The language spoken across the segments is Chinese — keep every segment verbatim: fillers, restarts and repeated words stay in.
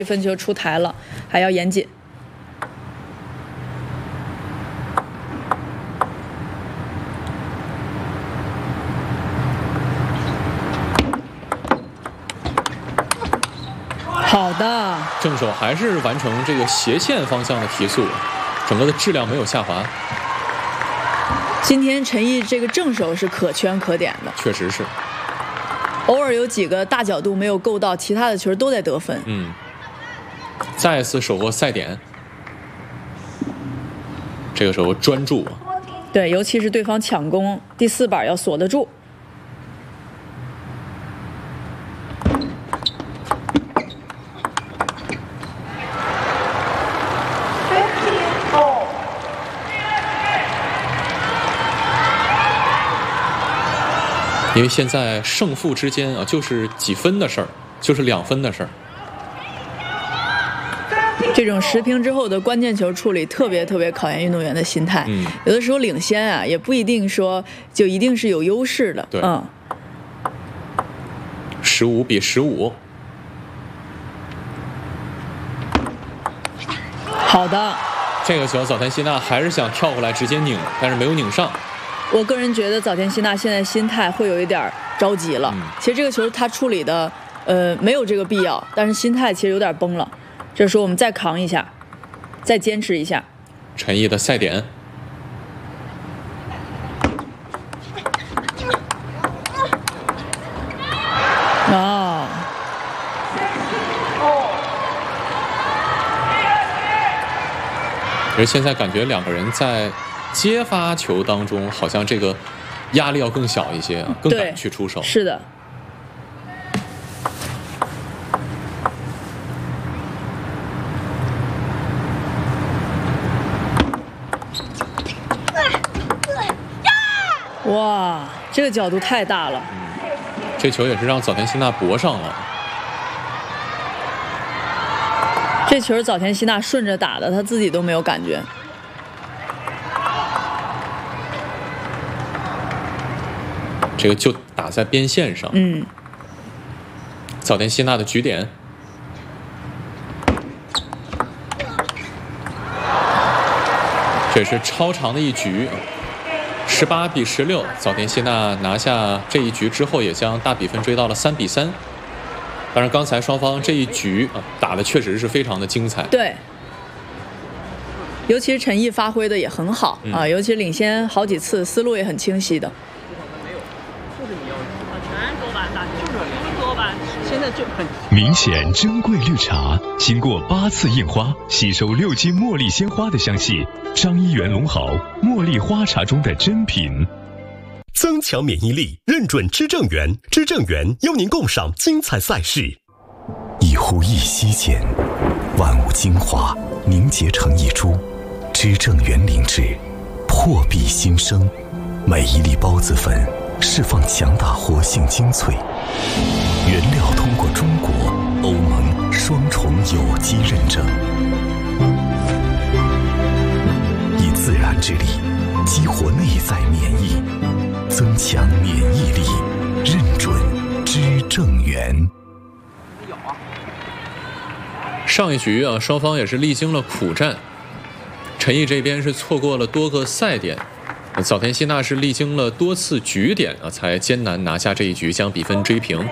分球出台了，还要严谨。好的， 正手还是完成这个斜线方向的提速，整个的质量没有下滑。 今天陈毅这个正手是可圈可点的， 确实是。 偶尔有几个大角度没有够到，其他的球都在得分。 嗯。再一次手握赛点，这个时候专注。 对，尤其是对方抢攻，第四板要锁得住。 因为现在胜负之间啊，就是几分的事儿，就是两分的事儿。 这种十平之后的关键球处理特别特别考验运动员的心态。 嗯， 有的时候领先啊，也不一定说就一定是有优势的。 对， 嗯， 十五比十五。 好的， 这个球早田希娜还是想跳过来直接拧，但是没有拧上。 我个人觉得早田希娜现在心态会有一点着急了。 嗯、 其实这个球他处理的呃没有这个必要，但是心态其实有点崩了。这时候我们再扛一下，再坚持一下。 陈毅的赛点。 哦。 而现在感觉两个人在接发球当中，好像这个压力要更小一些，更敢去出手。 是的。哇，这个角度太大了。 嗯，这球也是让早田希娜搏上了。 这球早田希娜顺着打的，她自己都没有感觉。 这个就打在边线上。 嗯。 早田希娜的局点。这是超长的一局。十八比十六，早田希娜拿下这一局之后，也将大比分追到了三比三。当然，刚才双方这一局啊打的确实是非常的精彩。 对，尤其是陈毅发挥的也很好、嗯、啊，尤其领先好几次，思路也很清晰的。 明显珍贵绿茶，经过八次印花，吸收六斤茉莉鲜花的香气。张一元龙豪茉莉花茶中的珍品。 增强免疫力，认准知正源，知正源邀您共赏精彩赛事。 一呼一吸间，万物精华凝结成一株，知正源灵芝，破壁新生。每一粒孢子粉释放强大活性精粹，原料通过中国、欧盟双重有机认证，以自然之力激活内在免疫，增强免疫力，认准知正源。 上一局啊，双方也是历经了苦战，陈毅这边是错过了多个赛点。早田希娜是历经了多次局点啊，才艰难拿下这一局，将比分追平。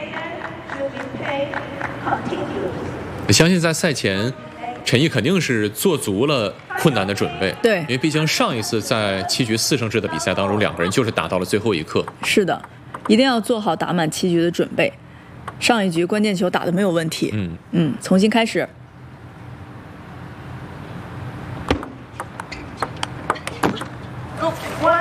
相信在赛前，陈毅肯定是做足了困难的准备。 对， 因为毕竟上一次在七局四胜制的比赛当中，两个人就是打到了最后一刻。 是的，一定要做好打满七局的准备。上一局关键球打得没有问题。 嗯嗯，重新开始。 One.